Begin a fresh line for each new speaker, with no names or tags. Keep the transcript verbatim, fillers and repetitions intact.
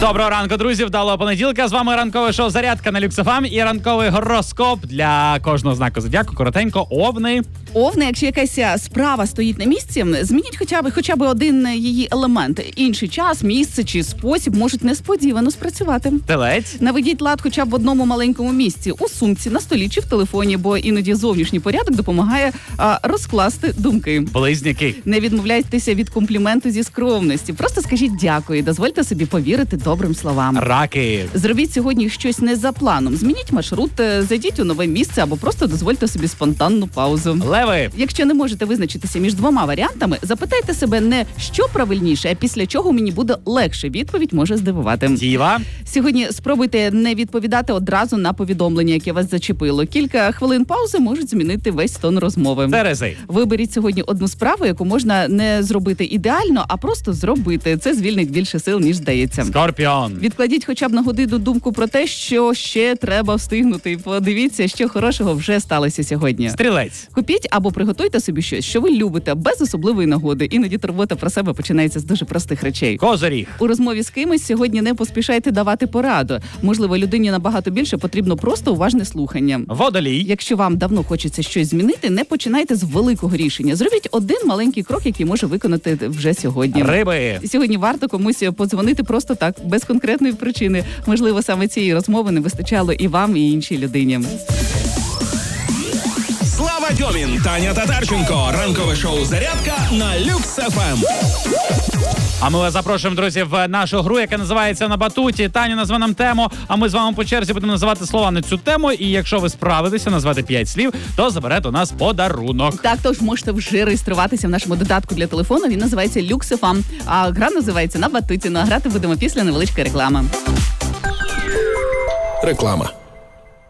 Доброго ранку, друзі, вдалого понеділка. З вами ранкове шоу «Зарядка» на Люкс еф ем і ранковий гороскоп для кожного знаку зодіаку. Коротенько, овни.
Овни, якщо якась справа стоїть на місці, змініть хоча б, хоча б один її елемент. Інший час, місце чи спосіб можуть несподівано спрацювати.
Телець.
Наведіть лад хоча б в одному маленькому місці, у сумці, на столі чи в телефоні, бо іноді зовнішній порядок допомагає а, розкласти думки.
Близнюки.
Не відмовляйтеся від компліменту зі скромності. Просто скажіть дякую і дозвольте собі повірити добрим словам.
Раки.
Зробіть сьогодні щось не за планом. Змініть маршрут, зайдіть у нове місце або просто дозвольте собі спонтанну паузу.
Леви.
Якщо не можете визначитися між двома варіантами, запитайте себе не що правильніше, а після чого мені буде легше. Відповідь може здивувати.
Діва.
Сьогодні спробуйте не відповідати одразу на повідомлення, яке вас зачепило. Кілька хвилин паузи можуть змінити весь тон розмови.
Терези.
Виберіть сьогодні одну справу, яку можна не зробити ідеально, а просто зробити. Це звільнить більше сил, ніж здається.
Скорпіон.
Відкладіть хоча б на годину думку про те, що ще треба встигнути. Подивіться, що хорошого вже сталося сьогодні.
Стрілець.
Купіть або приготуйте собі щось, що ви любите, без особливої нагоди. Іноді турбота про себе починається з дуже простих речей.
Козиріг.
У розмові з кимось сьогодні не поспішайте давати пораду. Можливо, людині набагато більше потрібно просто уважне слухання.
Водолій.
Якщо вам давно хочеться щось змінити, не починайте з великого рішення. Зробіть один маленький крок, який може виконати вже сьогодні.
Риби.
Сьогодні варто комусь подзвонити просто так, без конкретної причини. Можливо, саме цієї розмови не вистачало і вам, і іншій людині.
Слава Дьомін, Таня Татарченко. Ранкове шоу «Зарядка» на Люкс еф ем.
А ми вас запрошуємо, друзі, в нашу гру, яка називається «На батуті». Таня назве нам тему, а ми з вами по черзі будемо називати слова на цю тему. І якщо ви справитеся назвати п'ять слів, то заберете у нас подарунок.
Так, тож можете вже реєструватися в нашому додатку для телефону. Він називається Люкс еф ем, а гра називається «На батуті». Ну, а грати будемо після невеличкої реклами.
Реклама.